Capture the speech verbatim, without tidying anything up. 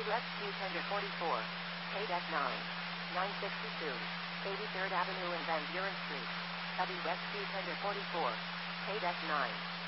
West Q Tender forty-four. K Deck nine. nine sixty-two. eighty-third Avenue and Van Buren Street. W West Q Tender forty-four. K Deck nine.